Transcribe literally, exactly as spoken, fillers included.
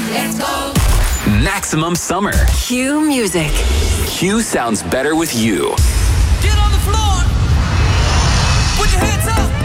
Let's go. Maximum Summer. Q Music. Q sounds better with you. Get on the floor. Put your hands up.